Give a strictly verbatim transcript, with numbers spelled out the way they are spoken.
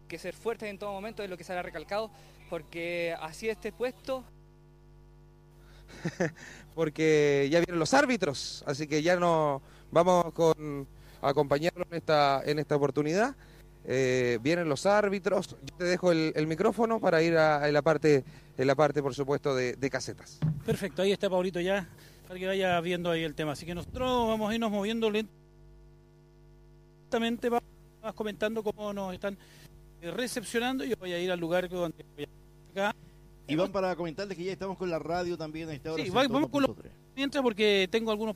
que ser fuertes en todo momento, es lo que se ha recalcado, porque así este puesto... Porque ya vienen los árbitros, así que ya no vamos con a acompañarlos en esta, en esta oportunidad. Eh, vienen los árbitros. Yo te dejo el, el micrófono para ir a, a la parte, en la parte, por supuesto, de, de casetas. Perfecto, ahí está Paulito ya, para que vaya viendo ahí el tema. Así que nosotros vamos a irnos moviendo lentamente, vamos comentando cómo nos están recepcionando. Yo voy a ir al lugar donde voy a... acá. Y van para comentarles que ya estamos con la radio también a esta hora. Sí, vamos con los mientras porque tengo algunos